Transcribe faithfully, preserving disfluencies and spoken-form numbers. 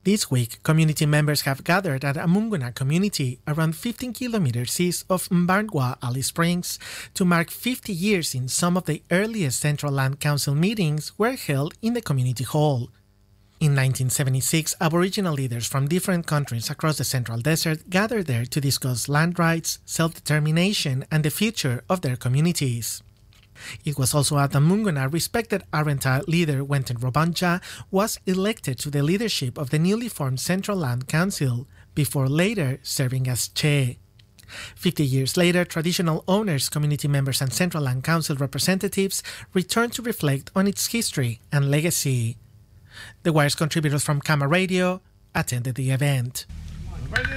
This week, community members have gathered at Amunguna community, around fifteen kilometers east of Mbarngwa, Alice Springs, to mark fifty years since some of the earliest Central Land Council meetings were held in the community hall. In nineteen seventy-six, Aboriginal leaders from different countries across the Central Desert gathered there to discuss land rights, self-determination, and the future of their communities. It was also at Amunguna respected Arrernte leader Wenten Wabanja was elected to the leadership of the newly formed Central Land Council, before later serving as chair. Fifty years later, traditional owners, community members, and Central Land Council representatives returned to reflect on its history and legacy. The Wire's contributors from Kama Radio attended the event.